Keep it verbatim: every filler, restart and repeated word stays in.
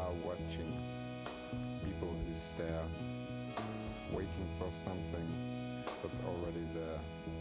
are watching people who stare, waiting for something that's already there.